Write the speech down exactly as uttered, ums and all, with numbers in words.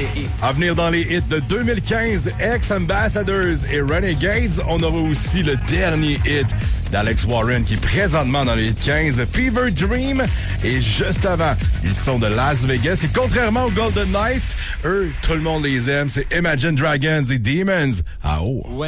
hits. À venir dans les hits de deux mille quinze, Ex-Ambassadors et Renegades. On aura aussi le dernier hit d'Alex Warren qui est présentement dans les hit quinze, Fever Dream. Et juste avant, ils sont de Las Vegas. Et contrairement aux Golden Knights, eux, tout le monde les aime. C'est Imagine Dragons et Demons. Ah oh!